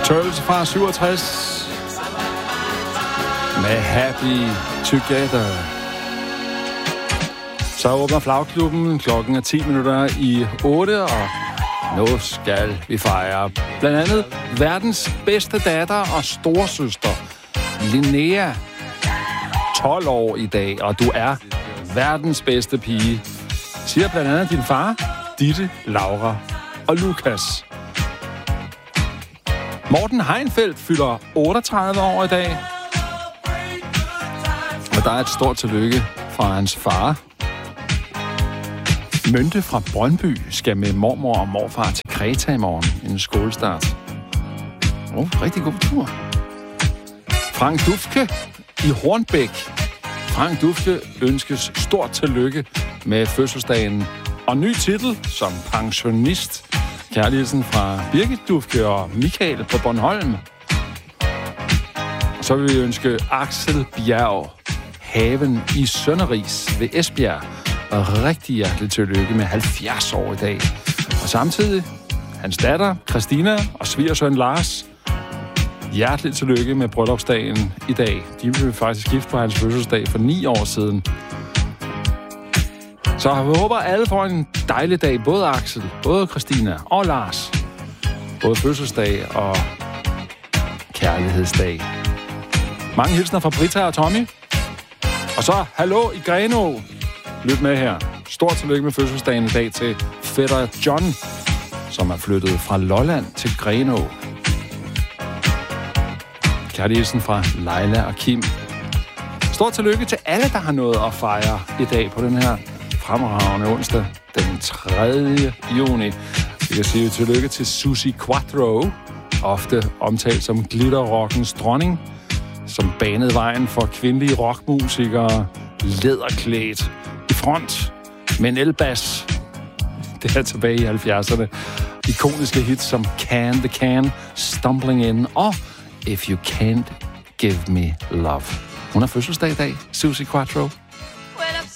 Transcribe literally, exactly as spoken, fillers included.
Turtles fra syvogtres med Happy Together. Så åbner flagklubben. Klokken er ti minutter i otte, og nu skal vi fejre blandt andet verdens bedste datter og storsøster, Linnea. tolv år i dag, og du er verdens bedste pige, siger blandt andet din far, Ditte, Laura og Lukas. Morten Heinfeldt fylder otteogtredive år i dag, og der er et stort tillykke fra hans far. Mønte fra Brøndby skal med mormor og morfar til Kreta i morgen, inden skolestart. Åh, oh, rigtig god tur. Frank Dufke i Hornbæk. Frank Dufke ønskes stort tillykke med fødselsdagen og ny titel som pensionist. Kærligheden fra Birgit Dufke og Michael på Bornholm. Og så vil vi ønske Axel Bjerg, Haven i Sønderis ved Esbjerg, og rigtig hjerteligt tillykke med halvfjerds år i dag. Og samtidig hans datter Christina og svigersøn Lars, hjerteligt tillykke med bryllupsdagen i dag. De blev faktisk gift på hans fødselsdag for ni år siden. Så jeg håber, alle får en dejlig dag. Både Axel, både Christina og Lars. Både fødselsdag og kærlighedsdag. Mange hilsner fra Britta og Tommy. Og så hallo i Grenå. Lyt med her. Stort tillykke med fødselsdagen i dag til fætter John, som er flyttet fra Lolland til Grenå. Kærligheden fra Leila og Kim. Stort tillykke til alle, der har noget at fejre i dag på den her fremragende onsdag, den tredje juni. Vi kan sige tillykke til Suzi Quatro, ofte omtalt som glitterrockens dronning, som banede vejen for kvindelige rockmusikere, læderklædt i front med en elbas. Det er tilbage i halvfjerdserne. Ikoniske hits som Can the Can, Stumbling In og If You Can't Give Me Love. Hun har fødselsdag i dag, Suzi Quatro.